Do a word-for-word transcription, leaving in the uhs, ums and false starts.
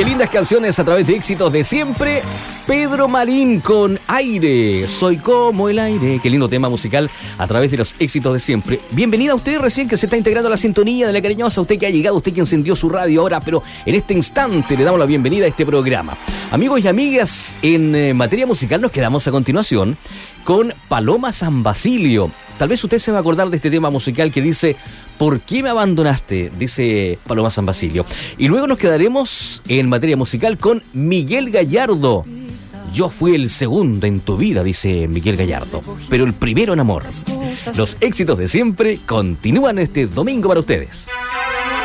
Qué lindas canciones a través de éxitos de siempre. Pedro Marín con Aire. Soy como el aire. Qué lindo tema musical a través de los éxitos de siempre. Bienvenida a usted recién que se está integrando a la sintonía de La Cariñosa. Usted que ha llegado, usted que encendió su radio ahora, pero en este instante le damos la bienvenida a este programa. Amigos y amigas, en eh, materia musical nos quedamos a continuación con Paloma San Basilio. Tal vez usted se va a acordar de este tema musical que dice: ¿por qué me abandonaste?, dice Paloma San Basilio. Y luego nos quedaremos en materia musical con Miguel Gallardo. Yo fui el segundo en tu vida, dice Miguel Gallardo, pero el primero en amor. Los éxitos de siempre continúan este domingo para ustedes.